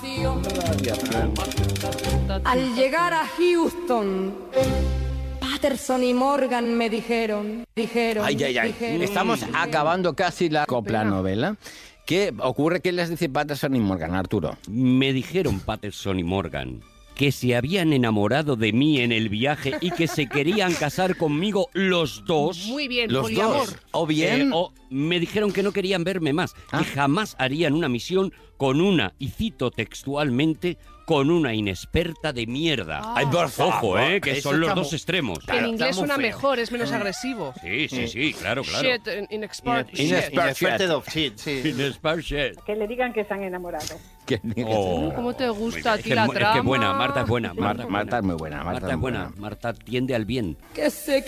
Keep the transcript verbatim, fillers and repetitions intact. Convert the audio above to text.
radio. Al llegar a Houston, Patterson y Morgan me dijeron, dijeron, Ay, ay, ay. dijeron, Estamos dijeron. acabando casi la copla novela. ¿Qué ocurre? ¿Qué les dice Patterson y Morgan, Arturo? Me dijeron Patterson y Morgan que se habían enamorado de mí en el viaje y que se querían casar conmigo los dos. Muy bien, Los poliamor. dos. O bien... Eh, o me dijeron que no querían verme más, Ah. que jamás harían una misión con una, y cito textualmente, con una inexperta de mierda. Ah. Ay, por favor. Ojo, eh, que Eso son los está dos muy- extremos. Que Claro, en inglés está muy suena feo. mejor, es menos agresivo. Sí, sí, sí, claro, claro. Shit, in- inexpert shit. Inexpert Inexperted shit. of shit, sí. Inexpert shit. Que le digan que se han enamorado. Que- Oh. ¿Cómo te gusta a Es ti que la es mu- es trama? que buena, Marta es buena. Marta, Marta, es Marta es buena. muy buena. Marta, Marta es es muy buena. Marta tiende al bien. Que se